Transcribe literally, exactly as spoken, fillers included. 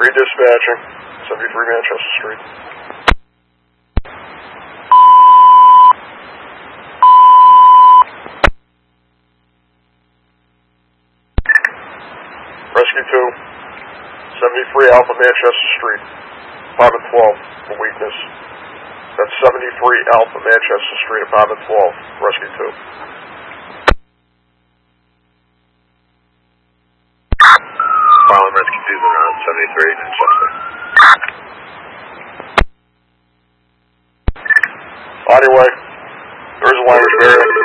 Redispatching, seventy-three Manchester Street. Rescue two, seventy-three Alpha Manchester Street, apartment twelve, for weakness. That's seventy-three Alpha Manchester Street, apartment twelve, Rescue two. Following Rescue two around seventy-three Manchester. Anyway, there is a language barrier.